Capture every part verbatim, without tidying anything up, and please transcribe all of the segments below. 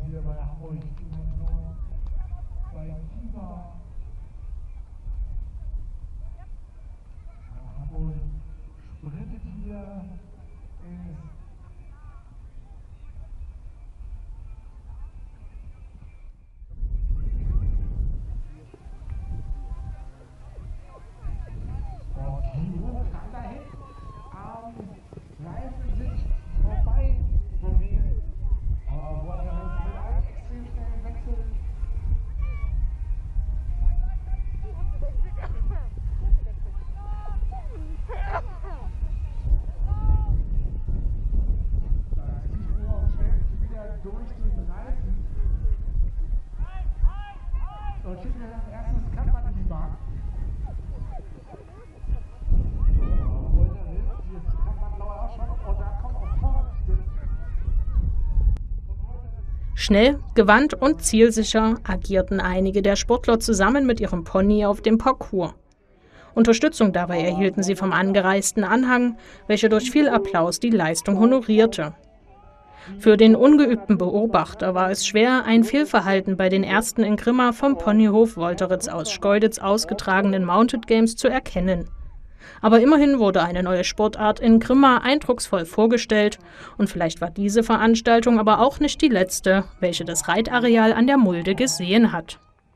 hier bei Hamburg immer so bei Klima. Hamburg sprintet hier ist Schnell, gewandt und zielsicher agierten einige der Sportler zusammen mit ihrem Pony auf dem Parcours. Unterstützung dabei erhielten sie vom angereisten Anhang, welcher durch viel Applaus die Leistung honorierte. Für den ungeübten Beobachter war es schwer, ein Fehlverhalten bei den ersten in Grimma vom Ponyhof Wolteritz aus Schkeuditz ausgetragenen Mounted Games zu erkennen. Aber immerhin wurde eine neue Sportart in Grimma eindrucksvoll vorgestellt und vielleicht war diese Veranstaltung aber auch nicht die letzte, welche das Reitareal an der Mulde gesehen hat.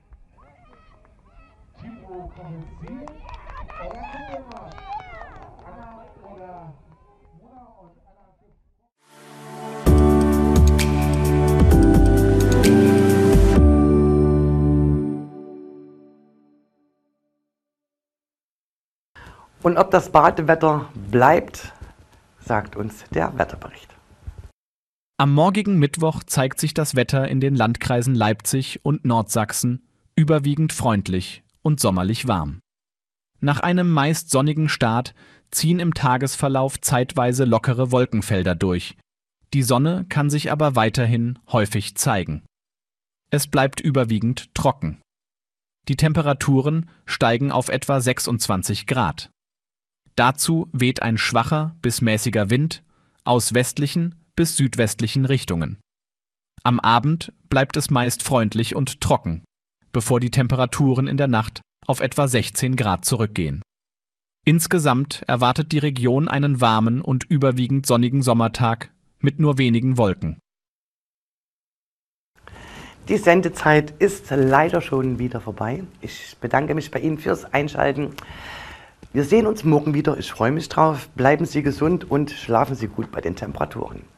Und ob das Badewetter bleibt, sagt uns der Wetterbericht. Am morgigen Mittwoch zeigt sich das Wetter in den Landkreisen Leipzig und Nordsachsen überwiegend freundlich und sommerlich warm. Nach einem meist sonnigen Start ziehen im Tagesverlauf zeitweise lockere Wolkenfelder durch. Die Sonne kann sich aber weiterhin häufig zeigen. Es bleibt überwiegend trocken. Die Temperaturen steigen auf etwa sechsundzwanzig Grad. Dazu weht ein schwacher bis mäßiger Wind aus westlichen bis südwestlichen Richtungen. Am Abend bleibt es meist freundlich und trocken, bevor die Temperaturen in der Nacht auf etwa sechzehn Grad zurückgehen. Insgesamt erwartet die Region einen warmen und überwiegend sonnigen Sommertag mit nur wenigen Wolken. Die Sendezeit ist leider schon wieder vorbei. Ich bedanke mich bei Ihnen fürs Einschalten. Wir sehen uns morgen wieder. Ich freue mich drauf. Bleiben Sie gesund und schlafen Sie gut bei den Temperaturen.